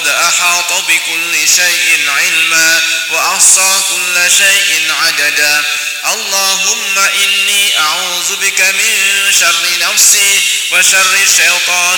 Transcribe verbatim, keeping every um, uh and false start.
وقد أحاط بكل شيء علما وأحصى كل شيء عددا. اللهم إني أعوذ بك من شر نفسي وشر الشيطان